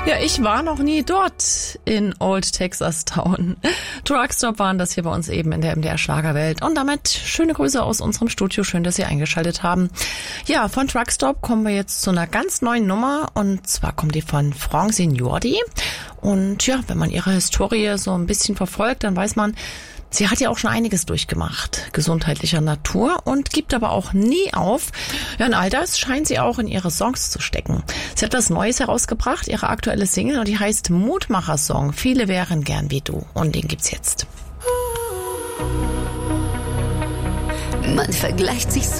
Ja, ich war noch nie dort in Old Texas Town. Truckstop waren das hier bei uns eben in der MDR Schlagerwelt. Und damit schöne Grüße aus unserem Studio. Schön, dass Sie eingeschaltet haben. Ja, von Truckstop kommen wir jetzt zu einer ganz neuen Nummer. Und zwar kommt die von Francine Jordi. Und ja, wenn man ihre Historie so ein bisschen verfolgt, dann weiß man, sie hat ja auch schon einiges durchgemacht, gesundheitlicher Natur, und gibt aber auch nie auf. Ja, und all das scheint sie auch in ihre Songs zu stecken. Sie hat was Neues herausgebracht, ihre aktuelle Single, und die heißt Mutmacher-Song. Viele wären gern wie du. Und den gibt's jetzt. Man vergleicht sich so